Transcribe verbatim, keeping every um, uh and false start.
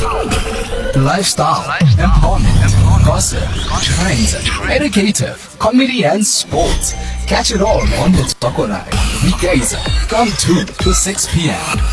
Lifestyle, empowerment, gossip, trends, educative, comedy and sports. Catch it all on the Toko Night. Weekdays from two to six p.m.